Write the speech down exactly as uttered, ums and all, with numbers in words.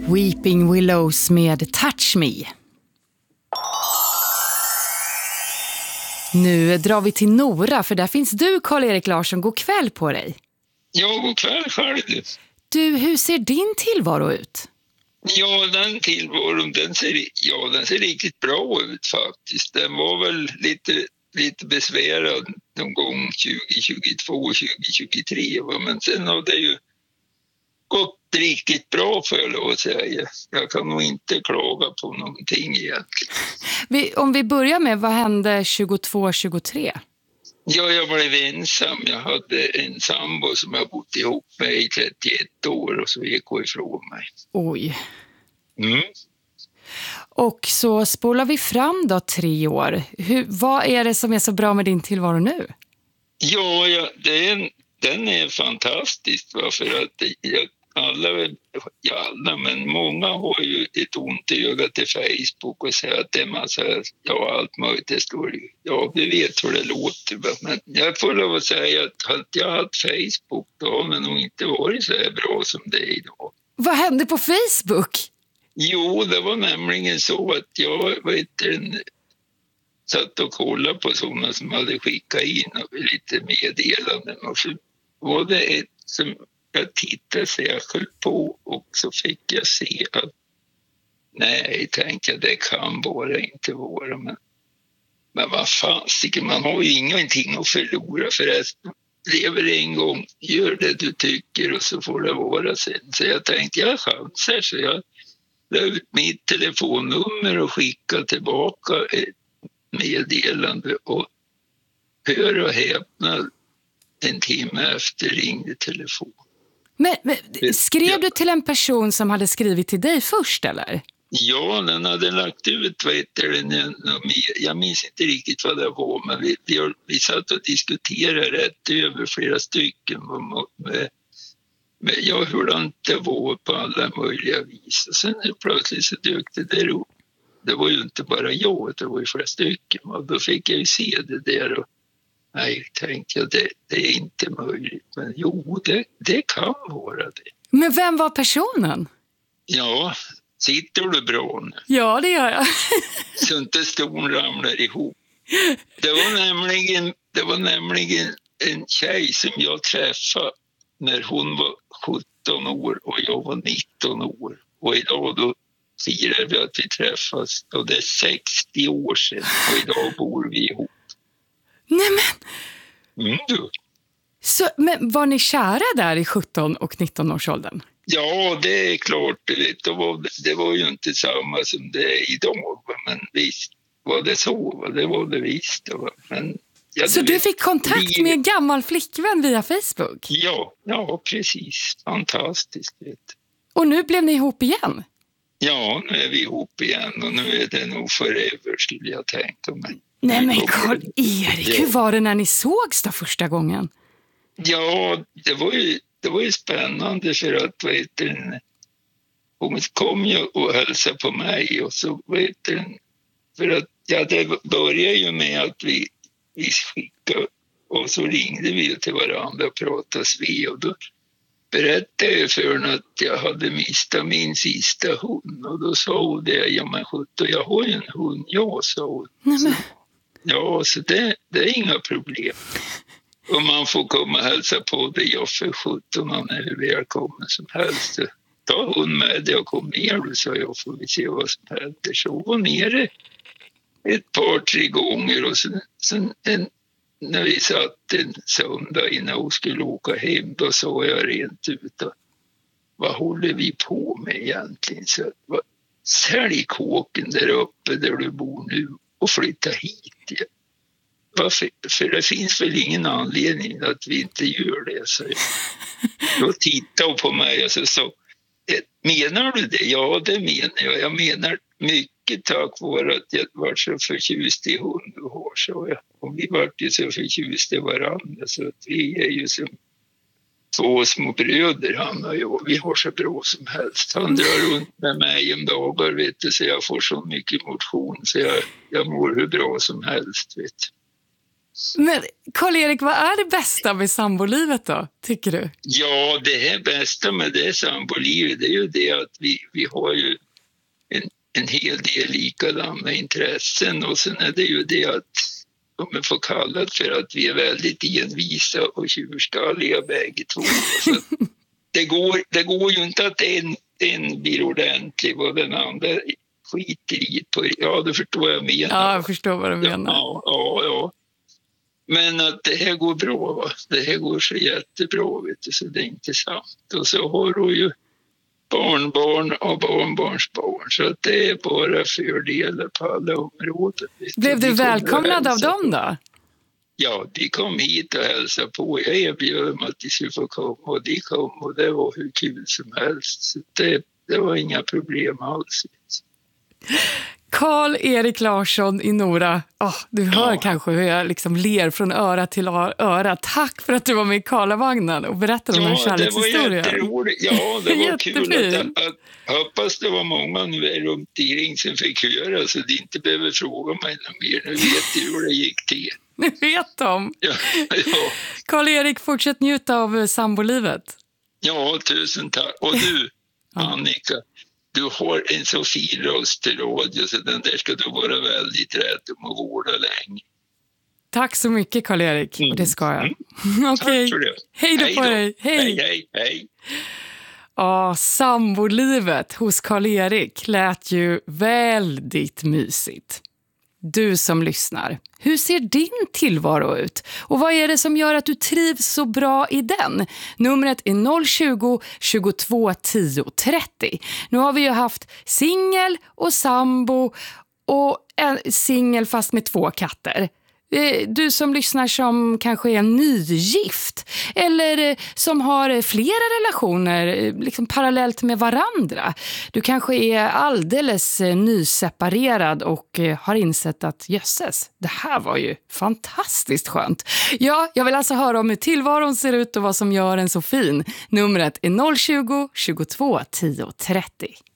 Weeping Willows med Touch Me. Nu drar vi till Nora, för där finns du, Karl-Erik Larsson. God kväll på dig. Ja, god kväll själv. Du, hur ser din tillvaro ut? Ja, den tillvaron, den ser, ja, den ser riktigt bra ut faktiskt. Den var väl lite, lite besvärad någon gång tjugo tjugotvå och tjugo tjugotre. Va? Men sen har det ju gått riktigt bra, för jag lov att säga. Jag kan nog inte klaga på någonting egentligen. Vi, om vi börjar med, vad hände tjugotvå tjugotre? Ja, jag blev ensam. Jag hade en sambo som jag bott ihop med i trettioett år och så gick hon ifrån mig. Oj. Mm. Och så spolar vi fram då tre år. Hur, vad är det som är så bra med din tillvaro nu? Ja, ja det är en, den är fantastisk. Va? För att jag, alla, ja, alla, men många har ju ett ont i ögat till Facebook och säger att det är massa, ja, allt möjligt det står. Ja, vi vet hur det låter. Va? Men jag får lov att säga att hade jag haft Facebook då har det nog inte varit så här bra som det är idag. Vad hände på Facebook? Jo, det var nämligen så att jag vet, en, satt och kollade på sådana som hade skickat in lite meddelanden. Och så var det ett som jag tittade särskilt på och så fick jag se att nej, tänkte jag, det kan bara inte vara. Men, men vad fan, man har ju ingenting att förlora förresten. Lever en gång, gör det du tycker och så får det vara sen. Så jag tänkte, jag chansar, så jag la ut mitt telefonnummer och skickade tillbaka ett meddelande och hör och häpna, en timme efter ringde telefon. Men, men skrev du till en person som hade skrivit till dig först, eller? Ja, den hade lagt ut, vad heter det, jag minns inte riktigt vad det var, men vi, vi, vi satt och diskuterade rätt över flera stycken med, med ja, hur det var på alla möjliga vis. Och sen plötsligt så dök det där upp. Det var ju inte bara jag, det var ju flera stycken. Och då fick jag ju se det där och nej, tänkte jag, det, det är inte möjligt. Men jo, det, det kan vara det. Men vem var personen? Ja, sitter du bra nu? Ja, det gör jag. Så inte ston ramlar ihop. Det var nämligen, det var nämligen en tjej som jag träffade när hon var sjutton år och jag var nitton år. Och idag då firar vi att vi träffas och det är sextio år sedan och idag bor vi ihop. Nej men... Mm, du. Så, men var ni kära där i sjutton och nitton års åldern? Ja, det är klart. Det, det, var, det var ju inte samma som det är idag. Men visst var det så. Det var det visst. Men, ja, så du vet, fick kontakt vi... med en gammal flickvän via Facebook? Ja, ja precis. Fantastiskt. Vet. Och nu blev ni ihop igen? Ja, nu är vi ihop igen och nu är det nog forever, skulle jag tänka mig. Nej men Karl-Erik, ja. Hur var det när ni sågs då första gången? Ja, det var ju, det var ju spännande för att vet du, hon kom ju och hälsade på mig och så vet du, för att ja, det började ju med att vi, vi skickade och så ringde vi till varandra och pratades vi och då berättade jag för henne att jag hade mistat min sista hund och då sa hon det, ja men sjutton, jag har ju en hund, jag sa hon. Så, ja, så det, det är inga problem. Och man får komma och hälsa på det, jag för sjutton, man är hur välkommen som helst. Ta hon med det och kom ner, så jag får vi se vad som händer. Så hon var nere ett par, tre gånger och sen, sen en, när vi satt en söndag innan hon skulle åka hem, då sa jag rent ut att vad håller vi på med egentligen? Så, vad, sälj kåken där uppe där du bor nu och flytta hit igen. Varför? För det finns väl ingen anledning att vi inte gör det. Så då tittade hon på mig och så sa, menar du det? Ja, det menar jag. Jag menar mycket tack vare att jag var så förtjust i hund och har, så jag. Och vi var ju så förtjust i varandra så att vi är ju som två små bröder, han och jag. Vi har så bra som helst. Han drar runt med mig om dagar, vet du, så jag får så mycket motion så jag, jag mår hur bra som helst, vet du. Men Karl-Erik, vad är det bästa med sambolivet då, tycker du? Ja, det här bästa med det sambolivet, det är ju det att vi, vi har ju en, en hel del likadana intressen, och sen är det ju det att, om jag får kalla det för att vi är väldigt envisa och tjurskalliga bägge två. Så det, går, det går ju inte att en, en blir ordentlig och den andra skiter i på. Ja, du förstår vad jag menar. Ja, jag förstår vad du menar. Ja, ja, ja. Men att det här går bra, va? Det här går så jättebra, vet du, så det är inte sant. Och så har du ju barnbarn och barnbarnsbarn, så att det är bara fördelar på alla områden. Blev du välkomnad av dem då? Ja, de kom hit och hälsade på. Jag erbjöd dem att de skulle få komma, och de kom, och det var hur kul som helst. Så det, det var inga problem alls. Karl-Erik Larsson i Nora, oh, du hör ja. kanske hur jag liksom ler från öra till öra. Tack för att du var med i Karlavagnen och berättade om ja, en kärlekshistoria. Det var jätteroligt. Ja, det var kul. Att, att, hoppas det var många nu runt omkring som fick höra, så de inte behöver fråga mig något mer. Nu vet du hur det gick till. Nu vet de. Ja, ja. Karl-Erik, fortsätt njuta av sambolivet. Ja, tusen tack. Och du, Annika, du har en så fin röst till radio, så den där ska du vara väldigt rädd om och vårda länge. Tack så mycket, Karl-Erik. Mm. Och det ska jag. Mm. Okej. Okay. Hej då på dig. Hej. Hej, hej, hej. Ja, sambolivet hos Karl-Erik lät ju väldigt mysigt. Du som lyssnar, hur ser din tillvaro ut? Och vad är det som gör att du trivs så bra i den? Numret är noll tjugo, tjugotvå, tio, trettio. Nu har vi ju haft singel och sambo och en singel fast med två katter. Du som lyssnar som kanske är nygift eller som har flera relationer liksom parallellt med varandra. Du kanske är alldeles nyseparerad och har insett att jösses, det här var ju fantastiskt skönt. Ja, jag vill alltså höra om hur tillvaron ser ut och vad som gör en så fin. Numret är noll tjugo, tjugotvå, tio, trettio.